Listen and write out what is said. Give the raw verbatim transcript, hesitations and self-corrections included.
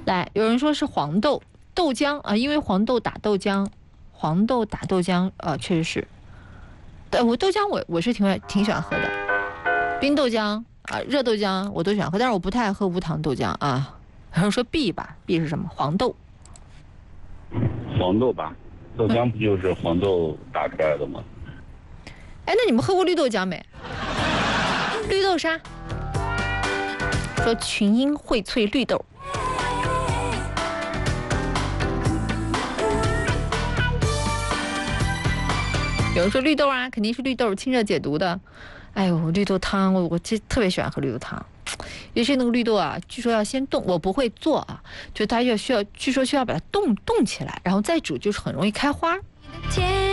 来，有人说是黄豆豆浆啊，因为黄豆打豆浆，黄豆打豆浆啊，确实是。对，我豆浆我我是挺挺喜欢喝的，冰豆浆啊、热豆浆我都喜欢喝，但是我不太爱喝无糖豆浆啊。有人说 B 吧 ，B 是什么？黄豆。 黄豆吧，豆浆不就是黄豆打出来的吗？ 哎，那你们喝过绿豆浆没？绿豆沙。说群英荟萃绿豆。有人说绿豆啊，肯定是绿豆，清热解毒的。哎呦，绿豆汤，我我其实特别喜欢喝绿豆汤，尤其那个绿豆啊，据说要先冻，我不会做啊，就它要需要，据说需要把它冻冻起来，然后再煮，就是很容易开花。